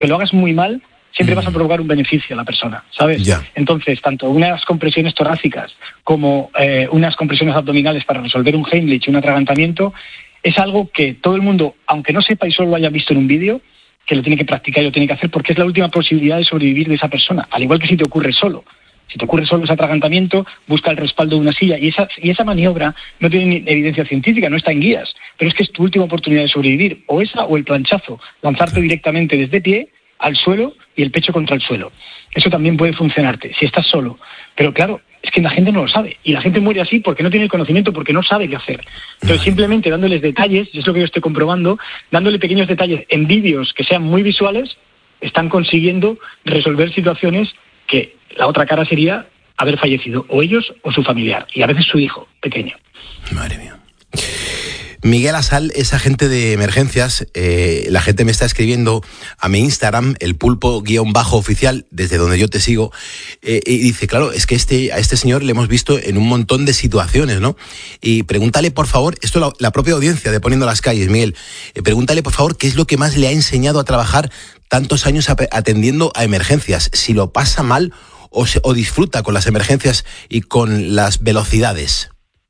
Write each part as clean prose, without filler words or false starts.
que lo hagas muy mal, siempre vas a provocar un beneficio a la persona, ¿sabes? Ya. Entonces, tanto unas compresiones torácicas como unas compresiones abdominales para resolver un Heimlich y un atragantamiento, es algo que todo el mundo, aunque no sepa y solo lo haya visto en un vídeo, que lo tiene que practicar y lo tiene que hacer, porque es la última posibilidad de sobrevivir de esa persona, al igual que si te ocurre solo. Si te ocurre solo ese atragantamiento, busca el respaldo de una silla, y esa maniobra no tiene ni evidencia científica, no está en guías, pero es que es tu última oportunidad de sobrevivir, o esa o el planchazo, lanzarte directamente desde pie al suelo y el pecho contra el suelo. Eso también puede funcionarte, si estás solo. Pero claro, es que la gente no lo sabe, y la gente muere así porque no tiene el conocimiento, porque no sabe qué hacer. Entonces, simplemente dándoles detalles, y es lo que yo estoy comprobando, dándole pequeños detalles en vídeos que sean muy visuales, están consiguiendo resolver situaciones que la otra cara sería haber fallecido, o ellos o su familiar, y a veces su hijo pequeño. Madre mía. Miguel Asal es agente de emergencias. La gente me está escribiendo a mi Instagram, el pulpo_oficial, desde donde yo te sigo, y dice, claro, es que a este señor le hemos visto en un montón de situaciones, ¿no? Y pregúntale, por favor, esto la propia audiencia de Poniendo las Calles, Miguel, pregúntale, por favor, qué es lo que más le ha enseñado a trabajar tantos años atendiendo a emergencias, si lo pasa mal o disfruta con las emergencias y con las velocidades.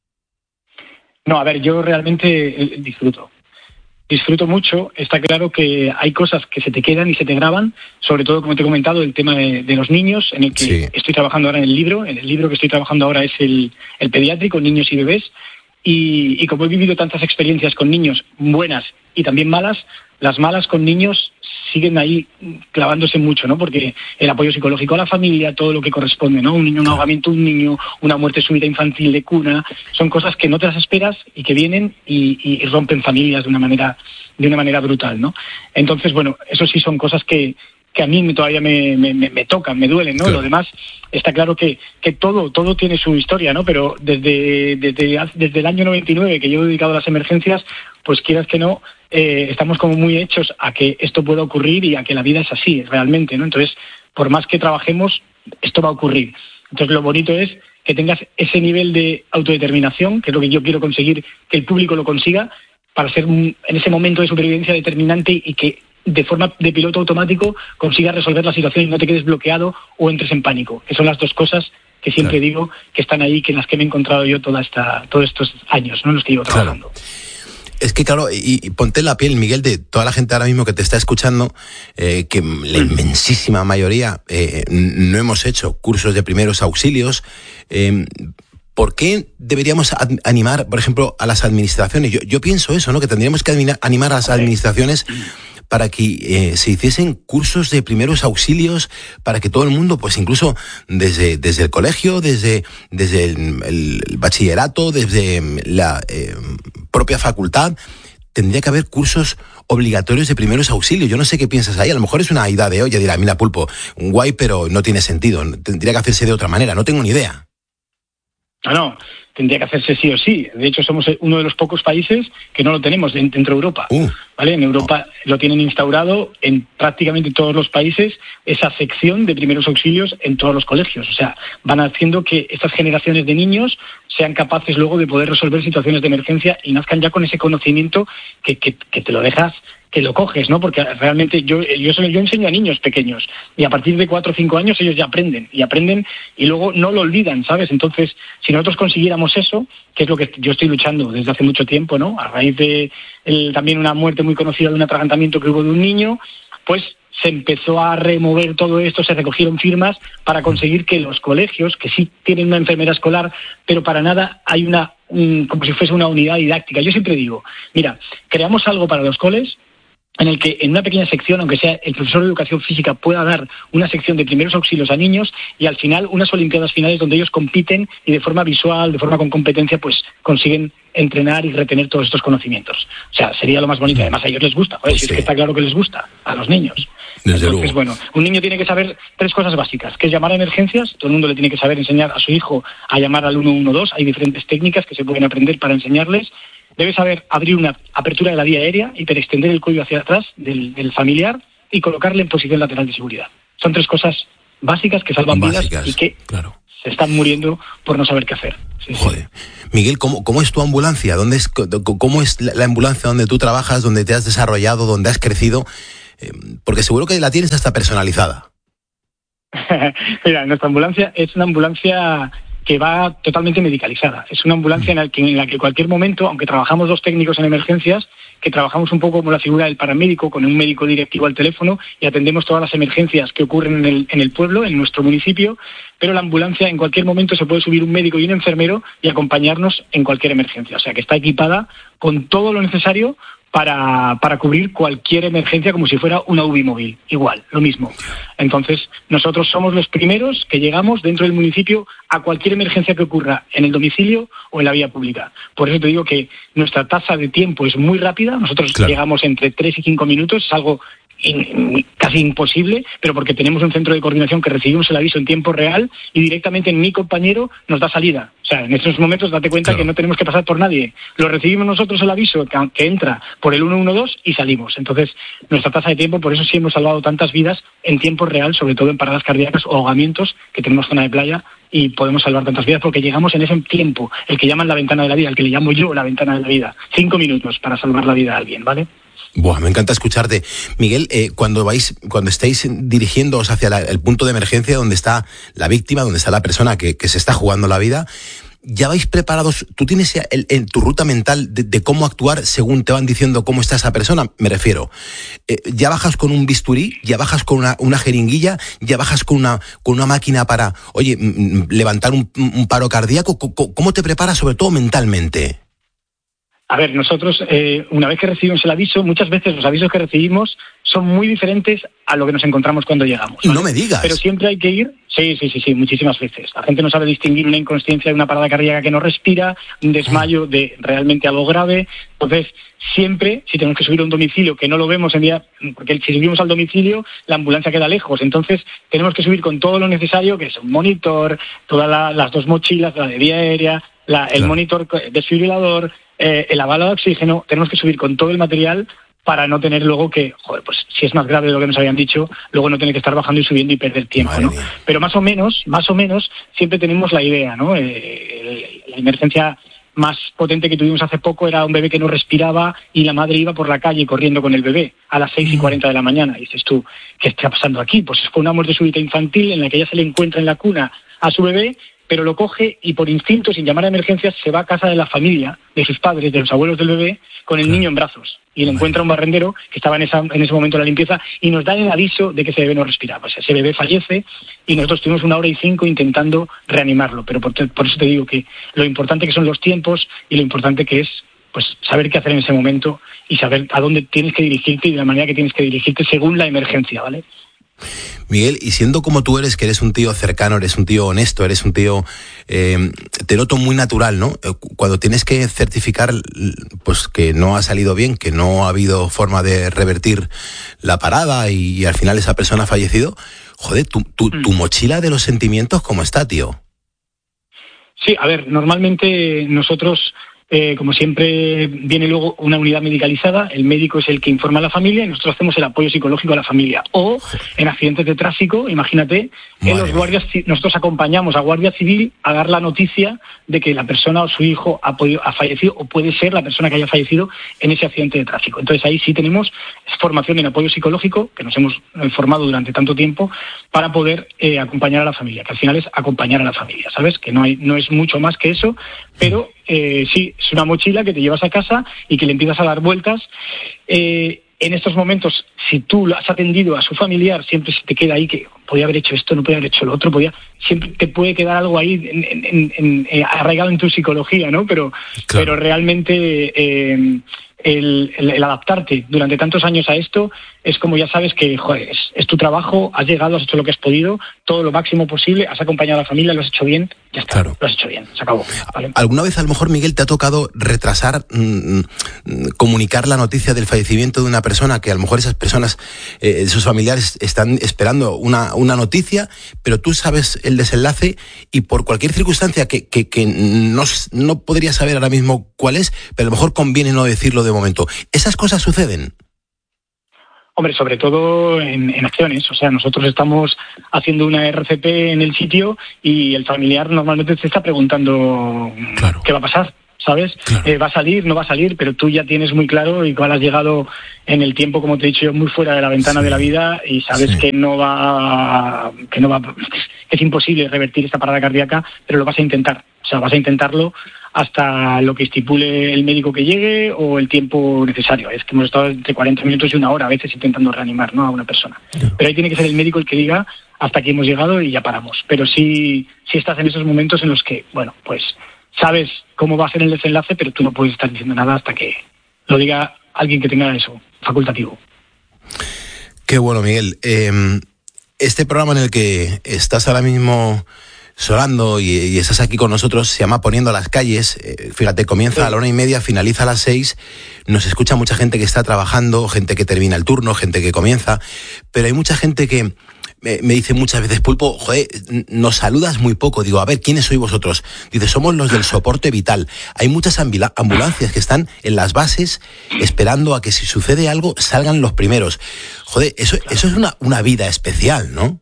No, a ver, yo realmente disfruto mucho. Está claro que hay cosas que se te quedan y se te graban, sobre todo, como te he comentado, el tema de los niños, en el que estoy trabajando ahora en el libro que estoy trabajando ahora es el pediátrico, niños y bebés, y como he vivido tantas experiencias con niños buenas y también malas, las malas con niños siguen ahí clavándose mucho, ¿no? Porque el apoyo psicológico a la familia, todo lo que corresponde, ¿no? Un niño, un ahogamiento, un niño, una muerte súbita infantil de cuna, son cosas que no te las esperas y que vienen y rompen familias de una manera brutal, ¿no? Entonces, bueno, eso sí son cosas que a mí todavía me tocan, me duelen, ¿no? Claro. Lo demás, está claro que todo tiene su historia, ¿no? Pero desde el año 99 que yo he dedicado a las emergencias, pues quieras que no, estamos como muy hechos a que esto pueda ocurrir y a que la vida es así, realmente, ¿no? Entonces, por más que trabajemos, esto va a ocurrir. Entonces, lo bonito es que tengas ese nivel de autodeterminación, que es lo que yo quiero conseguir, que el público lo consiga, para ser en ese momento de supervivencia determinante y que de forma de piloto automático consigas resolver la situación y no te quedes bloqueado o entres en pánico, que son las dos cosas que siempre digo que están ahí, que en las que me he encontrado yo todos estos años, ¿no? En los que llevo trabajando. Claro. Es que, claro, y ponte en la piel, Miguel, de toda la gente ahora mismo que te está escuchando, que la inmensísima mayoría no hemos hecho cursos de primeros auxilios. ¿Por qué deberíamos animar, por ejemplo, a las administraciones? Yo pienso eso, ¿no? Que tendríamos que animar a las administraciones para que se hiciesen cursos de primeros auxilios, para que todo el mundo, pues incluso desde el colegio, desde el bachillerato, desde la propia facultad, tendría que haber cursos obligatorios de primeros auxilios. Yo no sé qué piensas ahí, a lo mejor es una idea de olla, dirá, mira, Pulpo, guay, pero no tiene sentido, tendría que hacerse de otra manera, no tengo ni idea. No, tendría que hacerse sí o sí. De hecho, somos uno de los pocos países que no lo tenemos dentro de Europa. ¿Vale? En Europa lo tienen instaurado en prácticamente todos los países, esa sección de primeros auxilios en todos los colegios. O sea, van haciendo que estas generaciones de niños sean capaces luego de poder resolver situaciones de emergencia y nazcan ya con ese conocimiento que te lo dejas, que lo coges, ¿no? Porque realmente yo enseño a niños pequeños y a partir de 4 o 5 años ellos ya aprenden y luego no lo olvidan, ¿sabes? Entonces, si nosotros consiguiéramos eso, que es lo que yo estoy luchando desde hace mucho tiempo, ¿no? A raíz de también una muerte muy conocida de un atragantamiento que hubo de un niño, pues se empezó a remover todo esto, se recogieron firmas para conseguir que los colegios, que sí tienen una enfermera escolar, pero para nada hay como si fuese una unidad didáctica. Yo siempre digo, mira, creamos algo para los coles, en el que en una pequeña sección, aunque sea el profesor de educación física, pueda dar una sección de primeros auxilios a niños y al final unas olimpiadas finales donde ellos compiten y de forma visual, de forma con competencia, pues consiguen entrenar y retener todos estos conocimientos. O sea, sería lo más bonito. Además a ellos les gusta, si es que está claro que les gusta a los niños. Desde Entonces, luego. bueno, un niño tiene que saber 3 cosas básicas, que es llamar a emergencias. Todo el mundo le tiene que saber enseñar a su hijo a llamar al 112. Hay diferentes técnicas que se pueden aprender para enseñarles. Debe saber abrir una apertura de la vía aérea y extender el cuello hacia atrás del familiar y colocarle en posición lateral de seguridad. Son 3 cosas básicas que salvan vidas y que se están muriendo por no saber qué hacer. Sí, joder. Miguel, ¿cómo es tu ambulancia? ¿Cómo es la ambulancia donde tú trabajas, donde te has desarrollado, donde has crecido? Porque seguro que la tienes hasta personalizada. Mira, nuestra ambulancia es una ambulancia que va totalmente medicalizada. Es una ambulancia en la que en cualquier momento, aunque trabajamos 2 técnicos en emergencias, que trabajamos un poco como la figura del paramédico, con un médico directivo al teléfono, y atendemos todas las emergencias que ocurren en el pueblo, en nuestro municipio, pero la ambulancia en cualquier momento se puede subir un médico y un enfermero y acompañarnos en cualquier emergencia. O sea, que está equipada con todo lo necesario para cubrir cualquier emergencia, como si fuera una UBI móvil. Igual, lo mismo. Entonces, nosotros somos los primeros que llegamos dentro del municipio a cualquier emergencia que ocurra en el domicilio o en la vía pública. Por eso te digo que nuestra tasa de tiempo es muy rápida. Nosotros llegamos entre 3 y 5 minutos, es algo casi imposible, pero porque tenemos un centro de coordinación que recibimos el aviso en tiempo real y directamente mi compañero nos da salida. O sea, en estos momentos date cuenta que no tenemos que pasar por nadie. Lo recibimos nosotros el aviso que entra por el 112 y salimos. Entonces, nuestra tasa de tiempo, por eso sí hemos salvado tantas vidas en tiempo real, sobre todo en paradas cardíacas o ahogamientos, que tenemos zona de playa, y podemos salvar tantas vidas porque llegamos en ese tiempo, el que llaman la ventana de la vida, el que le llamo yo la ventana de la vida. 5 minutos para salvar la vida a alguien, ¿vale? Buah, me encanta escucharte. Miguel, cuando estáis dirigiéndoos hacia el punto de emergencia donde está la víctima, donde está la persona que se está jugando la vida, ¿ya vais preparados? ¿Tú tienes en tu ruta mental de cómo actuar según te van diciendo cómo está esa persona? Me refiero, ¿ya bajas con un bisturí? ¿Ya bajas con una jeringuilla? ¿Ya bajas con una máquina para, levantar un paro cardíaco? ¿Cómo te preparas, sobre todo mentalmente? A ver, nosotros, una vez que recibimos el aviso, muchas veces los avisos que recibimos son muy diferentes a lo que nos encontramos cuando llegamos, ¿vale? No me digas. Pero siempre hay que ir, sí, muchísimas veces. La gente no sabe distinguir una inconsciencia de una parada cardíaca que no respira, un desmayo de realmente algo grave. Entonces, siempre, si tenemos que subir a un domicilio que no lo vemos porque si subimos al domicilio, la ambulancia queda lejos. Entonces, tenemos que subir con todo lo necesario, que es un monitor, todas las 2 mochilas, la de vía aérea, el monitor desfibrilador, el avalado de oxígeno. Tenemos que subir con todo el material para no tener luego que, pues si es más grave de lo que nos habían dicho, luego no tener que estar bajando y subiendo y perder tiempo, ¿no? Pero más o menos, siempre tenemos la idea, ¿no? La emergencia más potente que tuvimos hace poco era un bebé que no respiraba y la madre iba por la calle corriendo con el bebé a las 6:40 de la mañana. Y dices tú, ¿qué está pasando aquí? Pues fue una muerte súbita infantil en la que ella se le encuentra en la cuna a su bebé, pero lo coge y por instinto, sin llamar a emergencias, se va a casa de la familia, de sus padres, de los abuelos del bebé, con el niño en brazos. Y le encuentra un barrendero que estaba en ese momento de la limpieza y nos da el aviso de que ese bebé no respiraba. O sea, ese bebé fallece y nosotros estuvimos 1 hora y 5 intentando reanimarlo. Pero por eso te digo que lo importante que son los tiempos y lo importante que es, pues, saber qué hacer en ese momento y saber a dónde tienes que dirigirte y de la manera que tienes que dirigirte según la emergencia, ¿vale? Miguel, y siendo como tú eres, que eres un tío cercano, eres un tío honesto, eres un tío, te noto muy natural, ¿no? Cuando tienes que certificar, pues, que no ha salido bien, que no ha habido forma de revertir la parada y al final esa persona ha fallecido, joder, tu mochila de los sentimientos, ¿cómo está, tío? Sí, a ver, normalmente nosotros, como siempre, viene luego una unidad medicalizada, el médico es el que informa a la familia y nosotros hacemos el apoyo psicológico a la familia. O en accidentes de tráfico, imagínate, nosotros acompañamos a Guardia Civil a dar la noticia de que la persona o su hijo ha fallecido o puede ser la persona que haya fallecido en ese accidente de tráfico. Entonces ahí sí tenemos formación en apoyo psicológico, que nos hemos formado durante tanto tiempo, para poder acompañar a la familia, que al final es acompañar a la familia, ¿sabes? Que no es mucho más que eso, pero sí, es una mochila que te llevas a casa y que le empiezas a dar vueltas. En estos momentos, si tú lo has atendido a su familiar, siempre se te queda ahí que podía haber hecho esto, no podía haber hecho lo otro, siempre te puede quedar algo ahí arraigado en tu psicología, ¿no? Pero realmente el adaptarte durante tantos años a esto es como ya sabes que, joder, es tu trabajo, has llegado, has hecho lo que has podido, todo lo máximo posible, has acompañado a la familia, lo has hecho bien, ya está, Lo has hecho bien, se acabó, ¿vale? ¿Alguna vez a lo mejor, Miguel, te ha tocado retrasar, comunicar la noticia del fallecimiento de una persona, que a lo mejor esas personas, sus familiares están esperando una noticia, pero tú sabes el desenlace y por cualquier circunstancia que no podría saber ahora mismo cuál es, pero a lo mejor conviene no decirlo de momento? ¿Esas cosas suceden? Hombre, sobre todo en acciones. O sea, nosotros estamos haciendo una RCP en el sitio y el familiar normalmente se está preguntando qué va a pasar. ¿sabes? Claro. Va a salir, no va a salir, pero tú ya tienes muy claro, igual has llegado en el tiempo, como te he dicho yo, muy fuera de la ventana de la vida y sabes que es imposible revertir esta parada cardíaca, pero lo vas a intentar. O sea, vas a intentarlo hasta lo que estipule el médico que llegue o el tiempo necesario. Es que hemos estado entre 40 minutos y una hora a veces intentando reanimar, ¿no?, a una persona. Pero ahí tiene que ser el médico el que diga hasta aquí hemos llegado y ya paramos. Pero sí estás en esos momentos en los que, bueno, pues sabes cómo va a ser el desenlace, pero tú no puedes estar diciendo nada hasta que lo diga alguien que tenga eso, facultativo. Qué bueno, Miguel. Este programa en el que estás ahora mismo sonando y estás aquí con nosotros se llama Poniendo las calles. Fíjate, comienza a la 1:30, finaliza a las 6. Nos escucha mucha gente que está trabajando, gente que termina el turno, gente que comienza, pero hay mucha gente que me dice muchas veces: Pulpo, joder, nos saludas muy poco. Digo, a ver, ¿quiénes sois vosotros? Dice, somos los del soporte vital. Hay muchas ambulancias que están en las bases esperando a que si sucede algo salgan los primeros. Joder, eso es una vida especial, ¿no?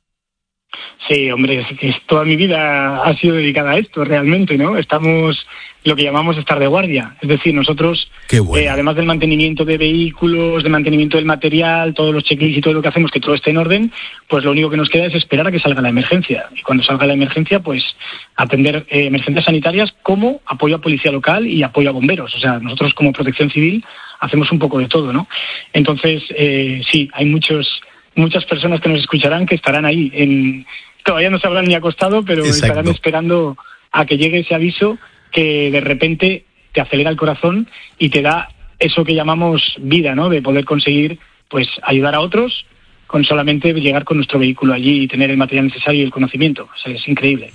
Sí, hombre, es que toda mi vida ha sido dedicada a esto, realmente, ¿no? Estamos lo que llamamos estar de guardia. Es decir, nosotros, además del mantenimiento de vehículos, de mantenimiento del material, todos los checklists y todo lo que hacemos, que todo esté en orden, pues lo único que nos queda es esperar a que salga la emergencia. Y cuando salga la emergencia, pues atender emergencias sanitarias como apoyo a policía local y apoyo a bomberos. O sea, nosotros como Protección Civil hacemos un poco de todo, ¿no? Entonces, sí, hay muchas personas que nos escucharán que estarán ahí. Todavía no se habrán ni acostado, pero estarán esperando a que llegue ese aviso que de repente te acelera el corazón y te da eso que llamamos vida, ¿no? De poder conseguir, pues, ayudar a otros con solamente llegar con nuestro vehículo allí y tener el material necesario y el conocimiento. O sea, es increíble.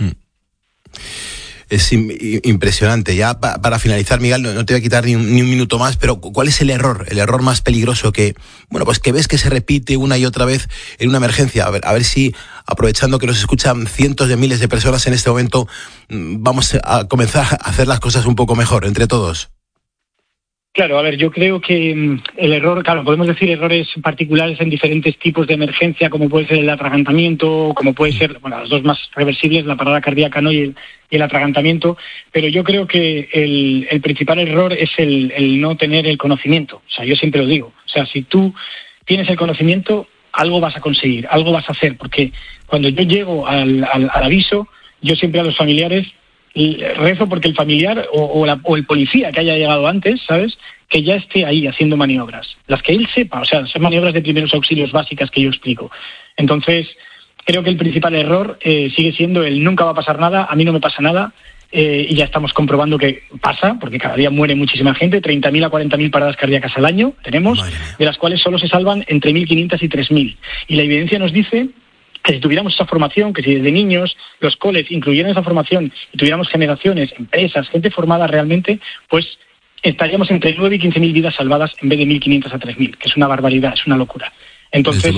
Es impresionante. Ya para finalizar, Miguel, no te voy a quitar ni un minuto más, pero ¿cuál es el error más peligroso que ves que se repite una y otra vez en una emergencia? A ver si, aprovechando que nos escuchan cientos de miles de personas en este momento, vamos a comenzar a hacer las cosas un poco mejor entre todos. Claro, a ver, yo creo que el error, claro, podemos decir errores particulares en diferentes tipos de emergencia, como puede ser el atragantamiento, como puede ser, bueno, los dos más reversibles, la parada cardíaca, ¿no?, y el atragantamiento, pero yo creo que el principal error es el no tener el conocimiento. O sea, yo siempre lo digo. O sea, si tú tienes el conocimiento, algo vas a conseguir, algo vas a hacer, porque cuando yo llego al aviso, yo siempre a los familiares y rezo porque el familiar o el policía que haya llegado antes, ¿sabes?, que ya esté ahí haciendo maniobras, las que él sepa, o sea, son maniobras de primeros auxilios básicas que yo explico. Entonces, creo que el principal error sigue siendo el nunca va a pasar nada, a mí no me pasa nada, y ya estamos comprobando que pasa, porque cada día muere muchísima gente, 30.000 a 40.000 paradas cardíacas al año tenemos, de las cuales solo se salvan entre 1.500 y 3.000. Y la evidencia nos dice que si tuviéramos esa formación, que si desde niños los coles incluyeran esa formación y tuviéramos generaciones, empresas, gente formada realmente, pues estaríamos entre 9 y 15.000 vidas salvadas en vez de 1.500 a 3.000, que es una barbaridad, es una locura. Entonces,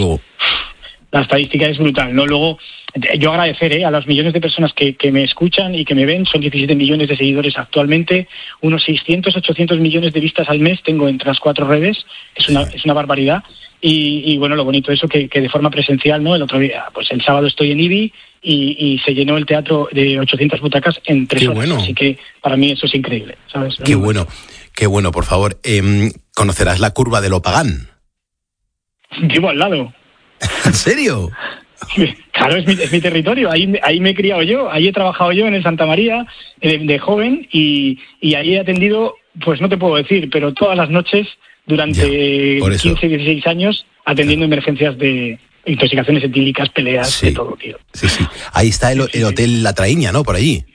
la estadística es brutal, ¿no? Luego, yo agradecer a los millones de personas que me escuchan y que me ven, son 17 millones de seguidores actualmente, unos 600, 800 millones de vistas al mes tengo entre las 4 redes, es una barbaridad. Y bueno, lo bonito es eso, que de forma presencial, ¿no? El otro día, pues el sábado estoy en IBI y se llenó el teatro de 800 butacas en 3 horas. Bueno. Así que para mí eso es increíble, ¿sabes? Qué bueno, por favor. ¿Conocerás la curva de Lopagán? Vivo al lado. ¿En serio? Claro, es mi territorio, ahí me he criado yo, ahí he trabajado yo en el Santa María de joven y ahí he atendido, pues no te puedo decir, pero todas las noches durante 15, 16 años atendiendo emergencias de intoxicaciones etílicas, peleas, de todo, tío. Sí. Ahí está el Hotel La Traíña, ¿no? Por allí.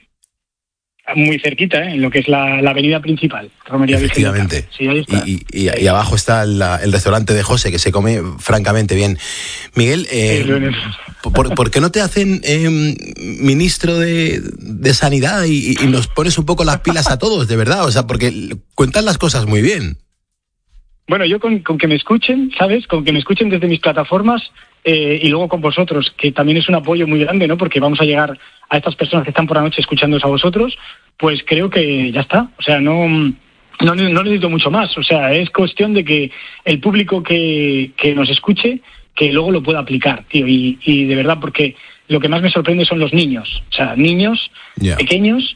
Muy cerquita, en lo que es la avenida principal, Romería Virgen. Efectivamente. Sí, ahí está. Y abajo está el restaurante de José, que se come francamente bien. Miguel, ¿por qué no te hacen ministro de Sanidad y nos pones un poco las pilas a todos, de verdad? O sea, porque cuentas las cosas muy bien. Bueno, yo con que me escuchen, ¿sabes? Con que me escuchen desde mis plataformas y luego con vosotros, que también es un apoyo muy grande, ¿no? Porque vamos a llegar a estas personas que están por la noche escuchándoos a vosotros, pues creo que ya está. O sea, no necesito mucho más. O sea, es cuestión de que el público que nos escuche, que luego lo pueda aplicar, tío. Y de verdad, porque lo que más me sorprende son los niños. O sea, niños pequeños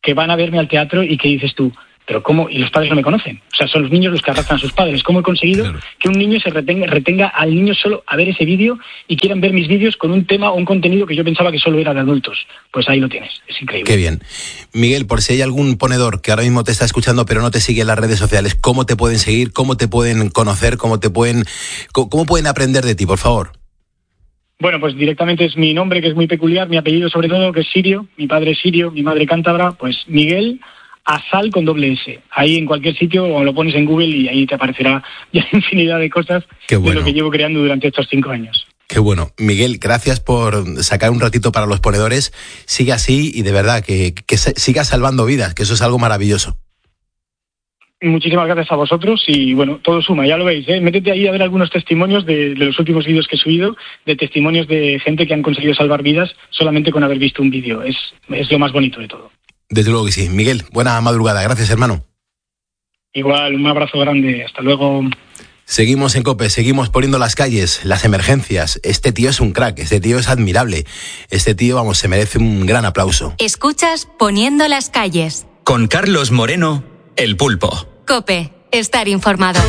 que van a verme al teatro y que dices tú, pero ¿cómo? Y los padres no me conocen. O sea, son los niños los que arrastran a sus padres. ¿Cómo he conseguido que un niño se retenga al niño solo a ver ese vídeo y quieran ver mis vídeos con un tema o un contenido que yo pensaba que solo era de adultos? Pues ahí lo tienes. Es increíble. Qué bien. Miguel, por si hay algún ponedor que ahora mismo te está escuchando pero no te sigue en las redes sociales, ¿cómo te pueden seguir? ¿Cómo te pueden conocer? ¿Cómo pueden aprender de ti, por favor? Bueno, pues directamente es mi nombre, que es muy peculiar, mi apellido sobre todo, que es sirio, mi padre es sirio, mi madre cántabra, pues Miguel Asal con doble S. Ahí en cualquier sitio o lo pones en Google y ahí te aparecerá ya infinidad de cosas de lo que llevo creando durante estos 5 años. Qué bueno. Miguel, gracias por sacar un ratito para los ponedores. Sigue así y de verdad que sigas salvando vidas, que eso es algo maravilloso. Muchísimas gracias a vosotros y bueno, todo suma, ya lo veis, ¿eh? Métete ahí a ver algunos testimonios de los últimos vídeos que he subido, de testimonios de gente que han conseguido salvar vidas solamente con haber visto un vídeo. Es lo más bonito de todo. Desde luego que sí. Miguel, buena madrugada. Gracias, hermano. Igual, un abrazo grande. Hasta luego. Seguimos en COPE, seguimos poniendo las calles, las emergencias. Este tío es un crack, este tío es admirable. Este tío, vamos, se merece un gran aplauso. Escuchas Poniendo las calles. Con Carlos Moreno, El Pulpo. COPE, estar informado.